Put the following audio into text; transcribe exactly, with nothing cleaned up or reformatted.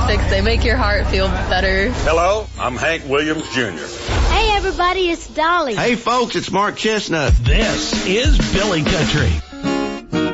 classics. They make your heart feel better. Hello, I'm Hank Williams Junior Hey, everybody, it's Dolly. Hey, folks, it's Mark Chestnut. This is Billy Country.